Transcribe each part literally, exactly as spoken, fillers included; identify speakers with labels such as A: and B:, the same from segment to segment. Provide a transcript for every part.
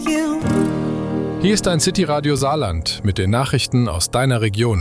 A: you.
B: Hier ist ein City-Radio Saarland mit den Nachrichten aus deiner Region.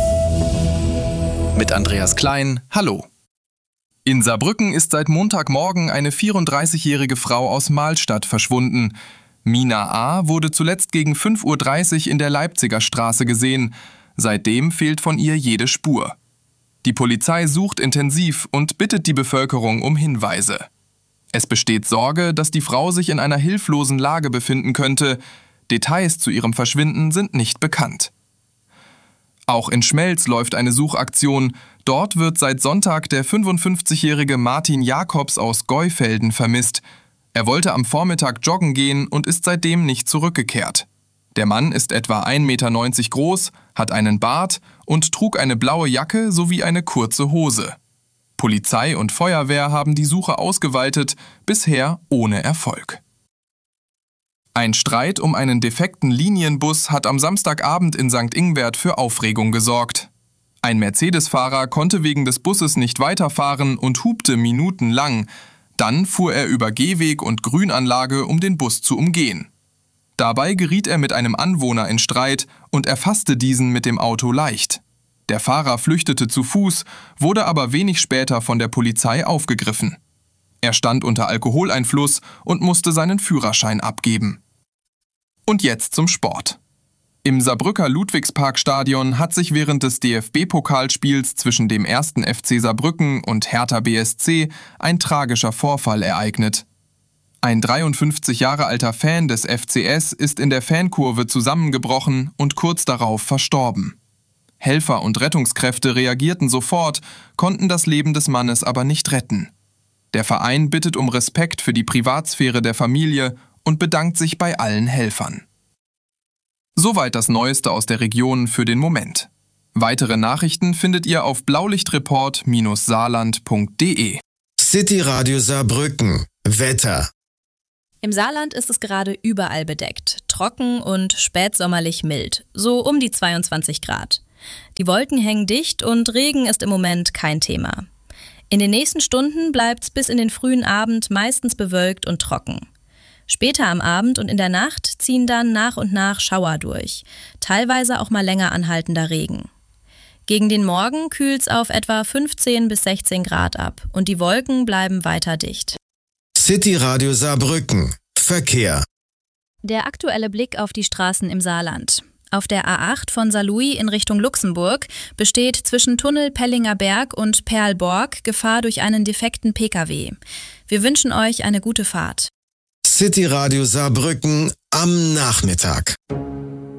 C: Mit Andreas Klein, hallo. In Saarbrücken ist seit Montagmorgen eine vierunddreißigjährige Frau aus Mahlstadt verschwunden. Mina A. wurde zuletzt gegen fünf Uhr dreißig in der Leipziger Straße gesehen. Seitdem fehlt von ihr jede Spur. Die Polizei sucht intensiv und bittet die Bevölkerung um Hinweise. Es besteht Sorge, dass die Frau sich in einer hilflosen Lage befinden könnte. Details zu ihrem Verschwinden sind nicht bekannt. Auch in Schmelz läuft eine Suchaktion. Dort wird seit Sonntag der fünfundfünfzigjährige Martin Jakobs aus Geufelden vermisst. Er wollte am Vormittag joggen gehen und ist seitdem nicht zurückgekehrt. Der Mann ist etwa ein Meter neunzig groß, hat einen Bart und trug eine blaue Jacke sowie eine kurze Hose. Polizei und Feuerwehr haben die Suche ausgeweitet, bisher ohne Erfolg. Ein Streit um einen defekten Linienbus hat am Samstagabend in Sankt Ingbert für Aufregung gesorgt. Ein Mercedes-Fahrer konnte wegen des Busses nicht weiterfahren und hupte minutenlang. Dann fuhr er über Gehweg und Grünanlage, um den Bus zu umgehen. Dabei geriet er mit einem Anwohner in Streit und erfasste diesen mit dem Auto leicht. Der Fahrer flüchtete zu Fuß, wurde aber wenig später von der Polizei aufgegriffen. Er stand unter Alkoholeinfluss und musste seinen Führerschein abgeben. Und jetzt zum Sport. Im Saarbrücker Ludwigsparkstadion hat sich während des D F B-Pokalspiels zwischen dem ersten F C Saarbrücken und Hertha B S C ein tragischer Vorfall ereignet. Ein dreiundfünfzig Jahre alter Fan des F C S ist in der Fankurve zusammengebrochen und kurz darauf verstorben. Helfer und Rettungskräfte reagierten sofort, konnten das Leben des Mannes aber nicht retten. Der Verein bittet um Respekt für die Privatsphäre der Familie und bedankt sich bei allen Helfern. Soweit das Neueste aus der Region für den Moment. Weitere Nachrichten findet ihr auf blaulichtreport Bindestrich saarland Punkt de.
D: City Radio Saarbrücken. Wetter.
E: Im Saarland ist es gerade überall bedeckt, trocken und spätsommerlich mild, so um die zweiundzwanzig Grad. Die Wolken hängen dicht und Regen ist im Moment kein Thema. In den nächsten Stunden bleibt's bis in den frühen Abend meistens bewölkt und trocken. Später am Abend und in der Nacht ziehen dann nach und nach Schauer durch, teilweise auch mal länger anhaltender Regen. Gegen den Morgen kühlt's auf etwa fünfzehn bis sechzehn Grad ab und die Wolken bleiben weiter dicht.
D: City Radio Saarbrücken. Verkehr.
E: Der aktuelle Blick auf die Straßen im Saarland. Auf der A acht von Saarlouis in Richtung Luxemburg besteht zwischen Tunnel Pellinger Berg und Perlborg Gefahr durch einen defekten Pkw. Wir wünschen euch eine gute Fahrt.
D: City Radio Saarbrücken am Nachmittag.